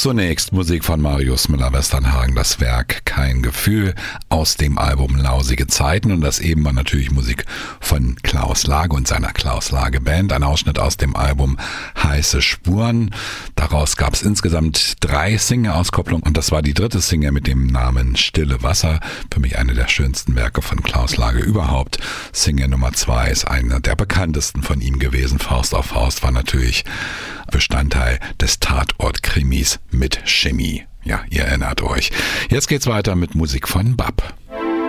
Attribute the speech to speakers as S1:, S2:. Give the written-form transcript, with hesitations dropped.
S1: Zunächst Musik von Marius Müller-Westernhagen, das Werk Kein Gefühl aus dem Album Lausige Zeiten, und das eben war natürlich Musik von Klaus Lage und seiner Klaus Lage Band, ein Ausschnitt aus dem Album Heiße Spuren. Daraus gab es insgesamt 3 Single-Auskopplungen und das war die 3. Single mit dem Namen Stille Wasser, für mich eine der schönsten Werke von Klaus Lage überhaupt. Single Nummer 2 ist einer der bekanntesten von ihm gewesen. Faust auf Faust war natürlich Bestandteil des Tatort-Krimis mit Chemie. Ja, ihr erinnert euch. Jetzt geht's weiter mit Musik von Bab.